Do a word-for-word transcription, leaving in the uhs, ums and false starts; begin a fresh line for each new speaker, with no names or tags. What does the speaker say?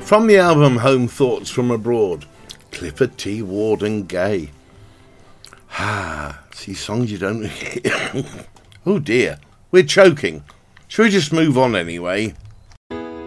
From the album Home Thoughts from Abroad, Clifford T. Ward and Gay. Ah, see songs you don't... Oh dear, we're choking. Shall we just move on anyway?